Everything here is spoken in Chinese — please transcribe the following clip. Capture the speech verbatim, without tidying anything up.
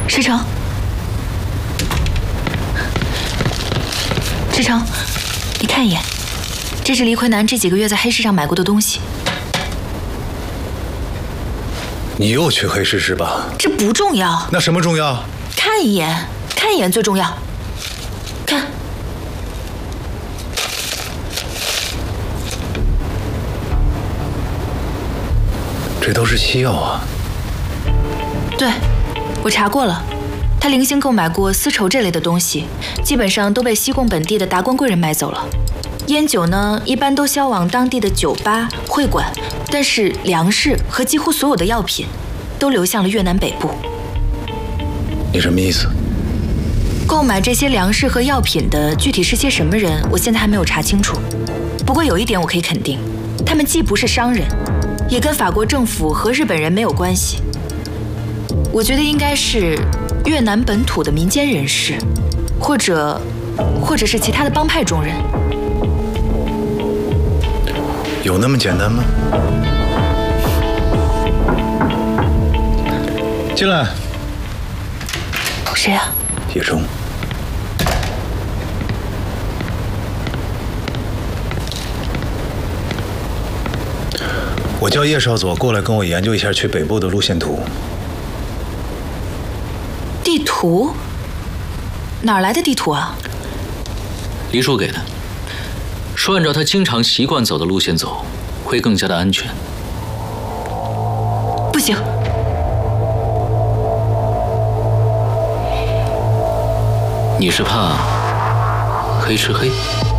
石成，石成，你看一眼，这是黎奎南这几个月在黑市上买过的东西。 你又去黑市是吧？ 这不重要。 那什么重要？ 看一眼，看一眼最重要。看。 这都是西药啊！ 对，我查过了，他零星购买过丝绸这类的东西，基本上都被西贡本地的达官贵人买走了。烟酒呢，一般都销往当地的酒吧、会馆，但是粮食和几乎所有的药品，都流向了越南北部。 你什么意思？ 购买这些粮食和药品的具体是些什么人，我现在还没有查清楚。不过有一点我可以肯定，他们既不是商人。 也跟法国政府和日本人没有关系，我觉得应该是越南本土的民间人士，或者，或者是其他的帮派中人。 有那么简单吗？进来。 谁啊？ 叶冲。 我叫叶少佐过来跟我研究一下去北部的路线图。 地图？哪儿来的地图啊？ 黎叔给的，说按照他经常习惯走的路线走，会更加的安全。 不行， 你是怕黑吃黑？